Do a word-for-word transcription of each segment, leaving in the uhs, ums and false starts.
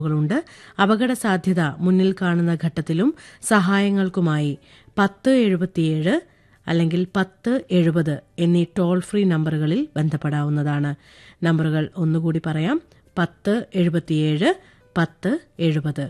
ുണ്ട് അപകട സാധ്യത മുന്നിൽ കാണുന്ന ഘട്ടത്തിലും സഹായങ്ങൾക്കുമായി പത്ത് എഴുപത്തിയേഴ് അല്ലെങ്കിൽ പത്ത് എഴുപത് എന്നീ ടോൾ ഫ്രീ നമ്പറുകളിൽ ബന്ധപ്പെടാവുന്നതാണ്. നമ്പറുകൾ ഒന്നുകൂടി പറയാം: പത്ത് എഴുപത്തിയേഴ് പത്ത് എഴുപത്.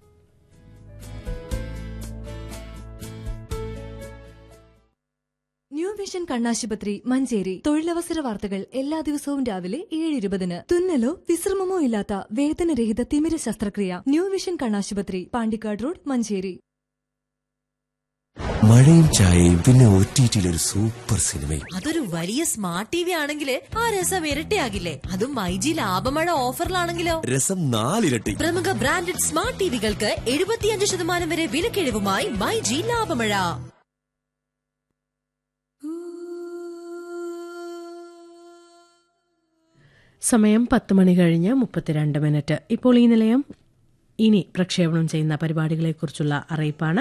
ന്യൂ വിഷൻ കണ്ണാശുപത്രി മഞ്ചേരി. തൊഴിലവസര വാർത്തകൾ എല്ലാ ദിവസവും രാവിലെ ഏഴ് ഇരുപതിന്. തുന്നലോ വിശ്രമമോ ഇല്ലാത്ത വേദനരഹിത തിമിര ശസ്ത്രക്രിയ. ന്യൂ വിഷൻ കണ്ണാശുപത്രി, പാണ്ടിക്കാട് റോഡ്, മഞ്ചേരി. മഴയും ചായയും പിന്നെ ഒ ടി ടിയിൽ ഒരു സൂപ്പർ സിനിമയും. അതൊരു വലിയ സ്മാർട്ട് ടി വി ആണെങ്കിൽ ആ രസം ഇരട്ടിയാകില്ലേ? അതും മൈജി ലാഭമഴ ഓഫറിലാണെങ്കിലോ രസം നാലിരട്ടി. പ്രമുഖ ബ്രാൻഡഡ് സ്മാർട്ട് ടിവികൾക്ക് എഴുപത്തിയഞ്ച് ശതമാനം വരെ വിലക്കിഴിവുമായി മൈജി ലാഭമഴ. സമയം പത്ത് മണി കഴിഞ്ഞ് മുപ്പത്തിരണ്ട് മിനിറ്റ്. ഇപ്പോൾ ഈ നിലയം ഇനി പ്രക്ഷേപണം ചെയ്യുന്ന പരിപാടികളെക്കുറിച്ചുള്ള അറിയിപ്പാണ്.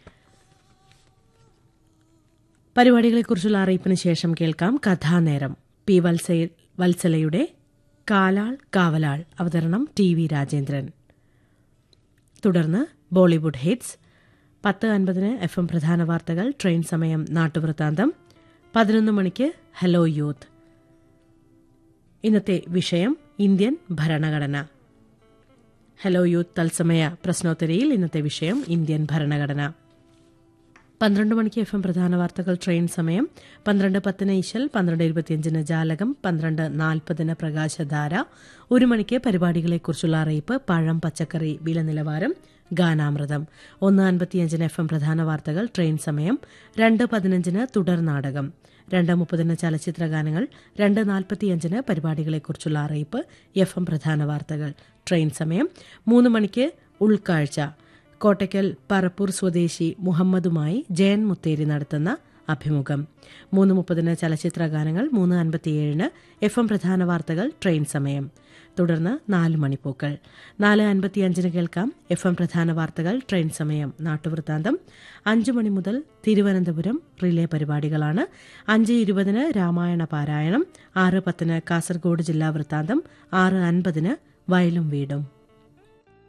പരിപാടികളെക്കുറിച്ചുള്ള അറിയിപ്പിന് ശേഷം കേൾക്കാം കഥാനേരം. പി വത്സ വത്സലയുടെ കാലാൾ കാവലാൾ, അവതരണം ടി വി രാജേന്ദ്രൻ. തുടർന്ന് ബോളിവുഡ് ഹിറ്റ്സ്. പത്ത് അൻപതിന് എഫ് എം പ്രധാന വാർത്തകൾ, ട്രെയിൻ സമയം, നാട്ടുവൃത്താന്തം. പതിനൊന്ന് മണിക്ക് ഹലോ യൂത്ത്. ഇന്നത്തെ വിഷയം ഇന്ത്യൻ ഭരണഘടന. ഹലോ യൂത്ത് തത്സമയ പ്രശ്നോത്തരിയിൽ ഇന്നത്തെ വിഷയം ഇന്ത്യൻ ഭരണഘടന. പന്ത്രണ്ട് മണിക്ക് എഫ് എം പ്രധാന വാർത്തകൾ, ട്രെയിൻ സമയം. പന്ത്രണ്ട് പത്തിന് ഇശൽ, പന്ത്രണ്ട് ഇരുപത്തിയഞ്ചിന് ജാലകം, പന്ത്രണ്ട് നാൽപ്പതിന് പ്രകാശധാര. ഒരു മണിക്ക് പരിപാടികളെക്കുറിച്ചുള്ള അറിയിപ്പ്, പഴം പച്ചക്കറി വില നിലവാരം, ഗാനാമൃതം. ഒന്ന് അൻപത്തിയഞ്ചിന് എഫ് എം പ്രധാന വാർത്തകൾ, ട്രെയിൻ സമയം. രണ്ട് പതിനഞ്ചിന് തുടർ നാടകം. രണ്ട് മുപ്പതിന് ചലച്ചിത്ര ഗാനങ്ങൾ. രണ്ട് നാൽപ്പത്തിയഞ്ചിന് പരിപാടികളെക്കുറിച്ചുള്ള അറിയിപ്പ്, എഫ് എം പ്രധാന വാർത്തകൾ, ട്രെയിൻ സമയം. മൂന്ന് മണിക്ക് ഉൾക്കാഴ്ച. കോട്ടയ്ക്കൽ പറപ്പൂർ സ്വദേശി മുഹമ്മദുമായി ജയൻ മുത്തേരി നടത്തുന്ന അഭിമുഖം. മൂന്ന് മുപ്പതിന് ചലച്ചിത്ര ഗാനങ്ങൾ. മൂന്ന് അൻപത്തിയേഴിന് എഫ് എം പ്രധാന വാർത്തകൾ, ട്രെയിൻ സമയം. തുടർന്ന് നാല് മണിപ്പൂക്കൾ. നാല് അൻപത്തിയഞ്ചിന് കേൾക്കാം എഫ് എം പ്രധാന വാർത്തകൾ, ട്രെയിൻ സമയം, നാട്ടുവൃത്താന്തം. അഞ്ചു മണി മുതൽ തിരുവനന്തപുരം റിലേ പരിപാടികളാണ്. അഞ്ച് ഇരുപതിന് രാമായണ പാരായണം. ആറ് പത്തിന് കാസർഗോഡ് ജില്ലാ വൃത്താന്തം. ആറ് അൻപതിന് വയലും വീടും.